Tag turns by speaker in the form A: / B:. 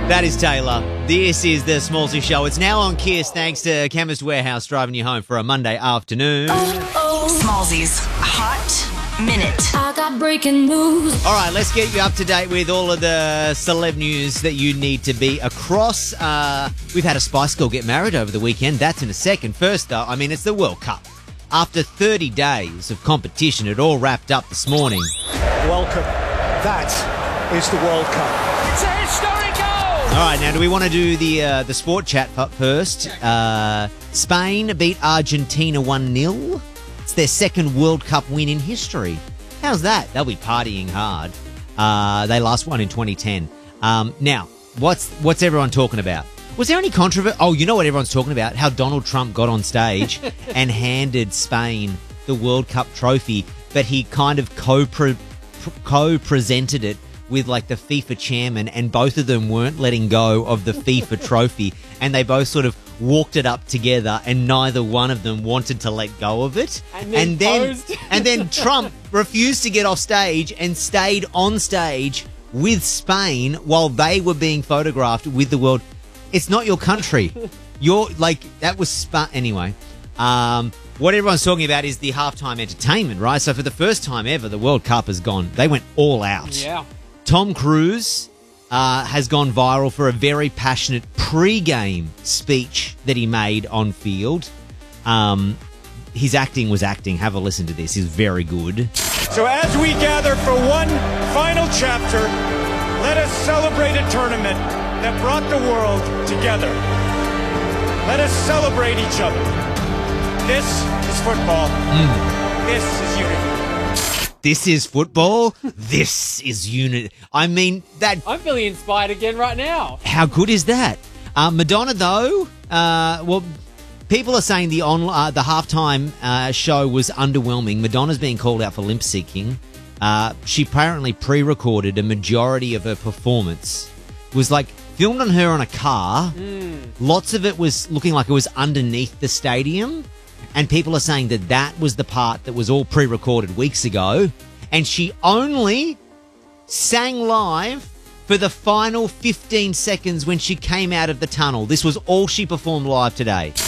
A: That is Taylor. This is the Smallsy Show. It's now on Kiss thanks to Chemist Warehouse driving you home for a Monday afternoon.
B: Smallsy's Hot Minute.
C: I got breaking news.
A: All right, let's get you up to date with all of the celeb news that you need to be across. We've had a Spice Girl get married over the weekend. That's in a second. First, though, it's the World Cup. After 30 days of competition, it all wrapped up this morning.
D: Welcome. That is the World Cup.
E: It's a historic goal!
A: All right, now do we want to do the sport chat first? Spain beat Argentina 1-0. It's their second World Cup win in history. How's that? They'll be partying hard. They last won in 2010. Now, what's everyone talking about? Was there any controversy? Oh, you know what everyone's talking about? How Donald Trump got on stage and handed Spain the World Cup trophy, but he kind of co-presented it with like the FIFA chairman, and both of them weren't letting go of the FIFA trophy, and they both sort of walked it up together, and neither one of them wanted to let go of it.
E: And
A: then Trump refused to get off stage and stayed on stage with Spain while they were being photographed with the world. It's not your country. You're like, that was anyway. What everyone's talking about is the halftime entertainment, right? So for the first time ever, the World Cup has gone. They went all out.
E: Yeah.
A: Tom Cruise has gone viral for a very passionate pre-game speech that he made on field. His acting was acting. Have a listen to this. He's very good.
D: So as we gather for one final chapter, let us celebrate a tournament that brought the world together. Let us celebrate each other. This is football. This is unity.
A: This is football. This is unity. I mean, that.
E: I'm feeling inspired again right now.
A: How good is that? Madonna, though, people are saying the halftime show was underwhelming. Madonna's being called out for lip syncing. She apparently pre-recorded a majority of her performance. It was like filmed on her on a car. Lots of it was looking like it was underneath the stadium. And people are saying that was the part that was all pre-recorded weeks ago. And she only sang live for the final 15 seconds when she came out of the tunnel. This was all she performed live today.